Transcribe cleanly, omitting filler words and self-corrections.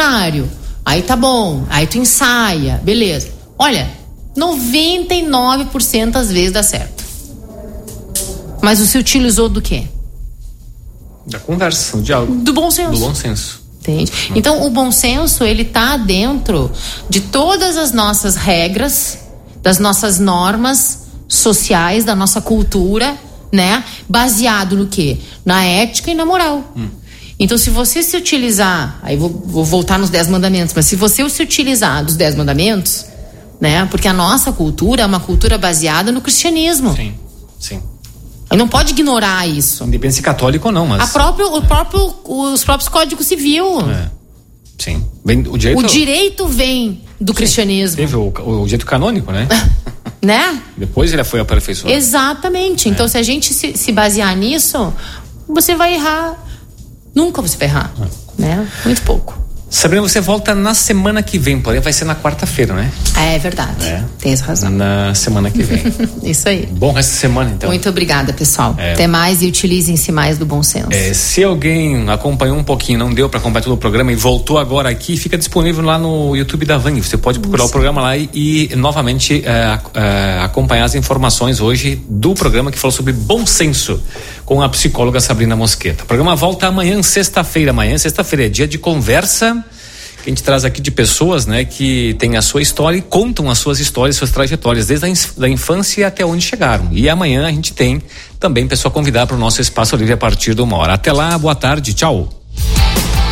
horário, aí tá bom, aí tu ensaia, beleza. Olha, 99% das vezes dá certo. Mas você utilizou do quê? Da conversa, do diálogo. Do bom senso. Do bom senso. Entende? Então, o bom senso, ele tá dentro de todas as nossas regras, das nossas normas sociais, da nossa cultura, né? Baseado no quê? Na ética e na moral. Então, se você se utilizar, aí vou voltar nos 10 mandamentos, mas se você se utilizar dos 10 mandamentos, né? Porque a nossa cultura é uma cultura baseada no cristianismo. Sim, sim. Aí não pode ignorar isso. Independente se católico ou não, mas... Os próprios códigos civil. Sim. O direito vem do cristianismo. Teve o direito canônico, né? Né? Depois ele foi aperfeiçoado. Exatamente. Então, se a gente se basear nisso, você vai errar. Nunca você vai errar. Né? Muito pouco. Sabrina, você volta na semana que vem, porém vai ser na quarta-feira, né? É verdade. Tem essa razão. Na semana que vem. Isso aí. Bom resto de semana, então. Muito obrigada, pessoal. Até mais e utilizem-se mais do bom senso. Se alguém acompanhou um pouquinho, não deu para acompanhar todo o programa e voltou agora aqui, fica disponível lá no YouTube da Vang. Você pode procurar o programa lá e novamente acompanhar as informações hoje do programa que falou sobre bom senso com a psicóloga Sabrina Mosqueta. O programa volta amanhã, sexta-feira. Amanhã, sexta-feira, é dia de conversa que a gente traz aqui de pessoas, né, que têm a sua história e contam as suas histórias, suas trajetórias, desde a infância até onde chegaram. E amanhã a gente tem também pessoa convidada para o nosso Espaço Livre a partir de 1h. Até lá, boa tarde, tchau.